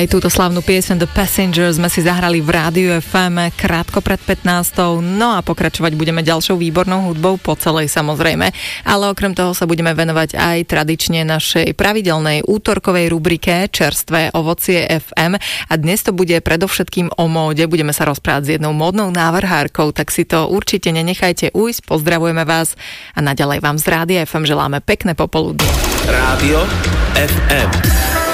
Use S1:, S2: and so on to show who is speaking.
S1: Aj túto slávnu pieseň The Passengers sme si zahrali v Rádiu FM krátko pred 15. No a pokračovať budeme ďalšou výbornou hudbou po celej samozrejme. Ale okrem toho sa budeme venovať aj tradične našej pravidelnej útorkovej rubrike Čerstvé ovocie FM. A dnes to bude predovšetkým o móde. Budeme sa rozprávať s jednou módnou návrhárkou, tak si to určite nenechajte ujsť. Pozdravujeme vás a naďalej vám z Rádia FM želáme pekné popoludnie.
S2: Rádio FM.